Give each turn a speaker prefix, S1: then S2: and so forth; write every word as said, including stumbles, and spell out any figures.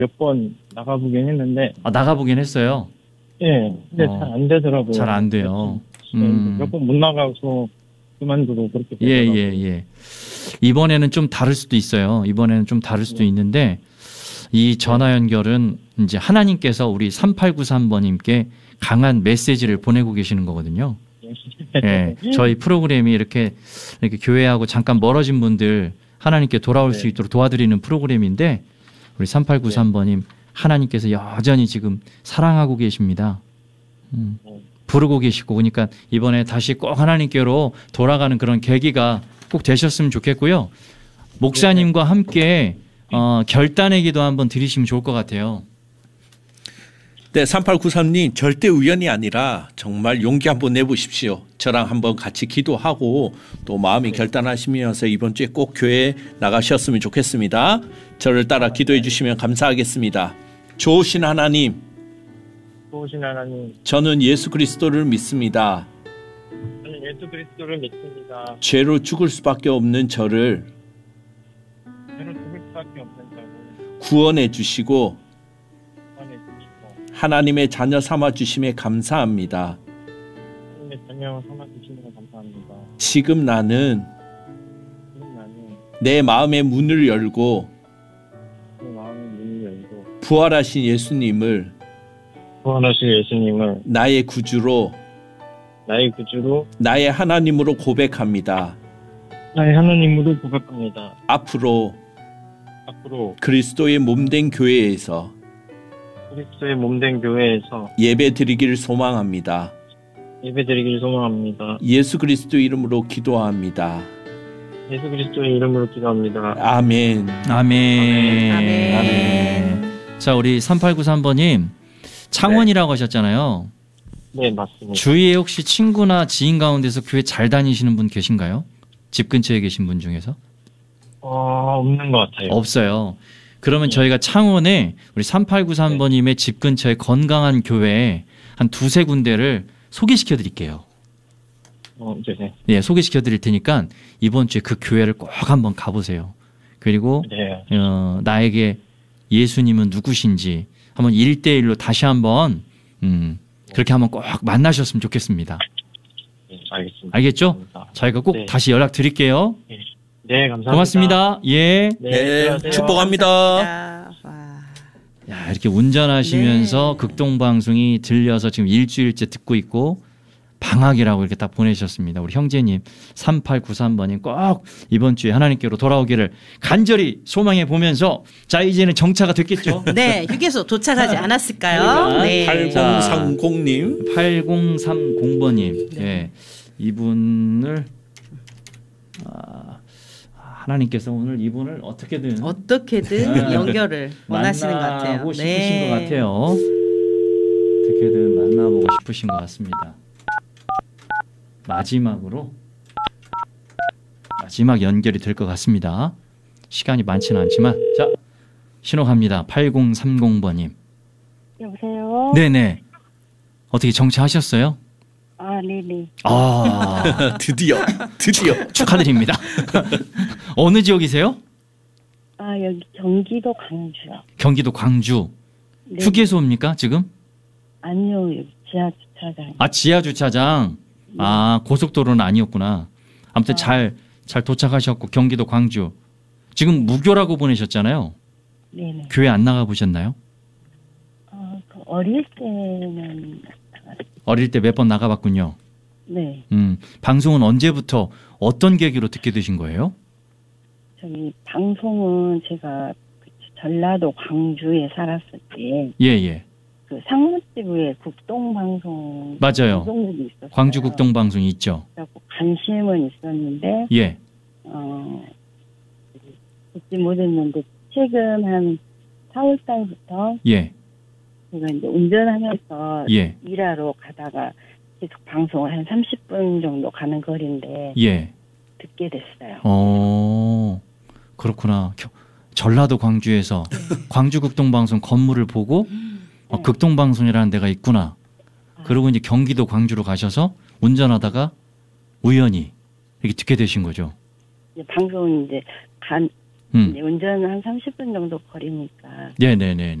S1: 몇 번 나가보긴 했는데.
S2: 아, 나가보긴 했어요?
S1: 예, 근데
S2: 어,
S1: 잘 안 되더라고요.
S2: 잘 안 돼요.
S1: 음. 몇 번 못 나가서 그만두고 그렇게
S2: 예,
S1: 되더라고요.
S2: 예, 예. 이번에는 좀 다를 수도 있어요. 이번에는 좀 다를 수도 있는데 이 전화 연결은 이제 하나님께서 우리 삼팔구삼 번님께 강한 메시지를 보내고 계시는 거거든요. 예, 저희 프로그램이 이렇게, 이렇게 교회하고 잠깐 멀어진 분들 하나님께 돌아올 네. 수 있도록 도와드리는 프로그램인데 우리 삼팔구삼 번님 하나님께서 여전히 지금 사랑하고 계십니다. 음, 부르고 계시고 그러니까 이번에 다시 꼭 하나님께로 돌아가는 그런 계기가 꼭 되셨으면 좋겠고요. 목사님과 함께 어, 결단의 기도 한번 드리시면 좋을 것 같아요.
S3: 네, 삼팔구삼 님 절대 우연이 아니라 정말 용기 한번 내보십시오. 저랑 한번 같이 기도하고 또 마음이 결단하시면서 이번 주에 꼭 교회에 나가셨으면 좋겠습니다. 저를 따라 기도해 주시면 감사하겠습니다. 좋으신 하나님,
S1: 좋으신 하나님,
S3: 저는 예수 그리스도를 믿습니다.
S1: 저는 예수 그리스도를 믿습니다.
S3: 죄로 죽을 수밖에 없는 저를
S1: 죄로 죽을 수밖에 없는 저를
S3: 구원해 주시고
S1: 구원해 주시고
S3: 하나님의 자녀 삼아 주심에 감사합니다.
S1: 하나님의 자녀 삼아 주시는 거 감사합니다.
S3: 지금 나는
S1: 지금 나는
S3: 내 마음의 문을 열고
S1: 내 마음의 문을 열고
S3: 부활하신 예수님을
S1: 구원하신 예수님을
S3: 나의 구주로
S1: 나의 구주로
S3: 나의 하나님으로 고백합니다.
S1: 나의 하나님으로 고백합니다.
S3: 앞으로
S1: 앞으로
S3: 그리스도의 몸된 교회에서
S1: 그리스도의 몸된 교회에서
S3: 예배 드리기를 소망합니다.
S1: 예배 드리기를 소망합니다.
S3: 예수 그리스도 이름으로 기도합니다.
S1: 예수 그리스도의 이름으로 기도합니다.
S3: 아멘.
S2: 아멘.
S4: 아멘.
S2: 아멘. 자, 우리 삼팔구삼 번님 창원이라고 네. 하셨잖아요.
S1: 네, 맞습니다.
S2: 주위에 혹시 친구나 지인 가운데서 교회 잘 다니시는 분 계신가요? 집 근처에 계신 분 중에서?
S1: 어, 없는 것 같아요.
S2: 없어요. 그러면 네. 저희가 창원에 우리 삼팔구삼 번님의 네. 집 근처에 건강한 교회 한 두세 군데를 소개시켜 드릴게요.
S1: 어, 네.
S2: 예, 소개시켜 드릴 테니까 이번 주에 그 교회를 꼭 한번 가보세요. 그리고
S1: 네.
S2: 어, 나에게 예수님은 누구신지 한번 일대일로 다시 한번 음, 그렇게 한번 꼭 만나셨으면 좋겠습니다.
S1: 네, 알겠습니다.
S2: 알겠죠?
S1: 감사합니다.
S2: 저희가 꼭
S1: 네.
S2: 다시 연락 드릴게요.
S1: 네, 네 감사합니다.
S2: 고맙습니다. 예.
S3: 네,
S1: 네
S3: 축복합니다.
S4: 와.
S2: 야, 이렇게 운전하시면서
S4: 네.
S2: 극동방송이 들려서 지금 일주일째 듣고 있고 방학이라고 이렇게 딱 보내주셨습니다. 우리 형제님 삼팔구삼 번님 꼭 이번 주에 하나님께로 돌아오기를 간절히 소망해 보면서 자 이제는 정차가 됐겠죠?
S4: 네, 휴게소 도착하지 않았을까요? 네.
S3: 팔공삼공 님.
S2: 팔공삼공 번님. 네. 예, 이분을 아, 하나님께서 오늘 이분을 어떻게든
S4: 어떻게든 연결을 원하시는 것 같아요.
S2: 만나고 싶으신 네. 것 같아요. 어떻게든 만나보고 싶으신 것 같습니다. 마지막으로 마지막 연결이 될 것 같습니다. 시간이 많지는 않지만 자 신호 갑니다. 팔공삼공 번님.
S5: 여보세요?
S2: 네네. 어떻게 정차하셨어요?
S5: 아, 네네.
S2: 아
S3: 드디어 드디어
S2: 축하드립니다. 어느 지역이세요?
S5: 아, 여기 경기도 광주요.
S2: 경기도 광주.
S5: 네.
S2: 휴게소입니까 지금?
S5: 아니요, 여기 지하 주차장.
S2: 아 지하 주차장.
S5: 네.
S2: 아 고속도로는 아니었구나. 아무튼
S5: 아.
S2: 잘, 잘 도착하셨고 경기도 광주. 지금 무교라고 보내셨잖아요.
S5: 네네.
S2: 교회 안 나가 보셨나요?
S5: 어, 그 어릴 때는
S2: 어릴 때 몇 번 나가봤군요.
S5: 네.
S2: 음, 방송은 언제부터 어떤 계기로 듣게 되신 거예요?
S5: 저기 방송은 제가 그 전라도 광주에 살았을 때
S2: 예, 예.
S5: 그 상무지구에 국동방송
S2: 맞아요.
S5: 방송국이 있었어요.
S2: 광주 국동방송이 있죠.
S5: 그래서 관심은 있었는데
S2: 예.
S5: 어, 듣지 못했는데 최근 한 사월 달부터
S2: 예.
S5: 제가 이제 운전하면서
S2: 예.
S5: 일하러 가다가 계속 방송을 한 삼십 분 정도 가는 거리인데
S2: 예.
S5: 듣게 됐어요.
S2: 어, 그렇구나. 겨, 전라도 광주에서 광주 국동방송 건물을 보고 어,
S5: 네.
S2: 극동방송이라는 데가 있구나. 그리고 이제 경기도 광주로 가셔서 운전하다가 우연히 이렇게 듣게 되신 거죠.
S5: 이제 방송 이제 간
S2: 음.
S5: 이제 운전 한 삼십 분 정도 거리니까
S2: 네네네.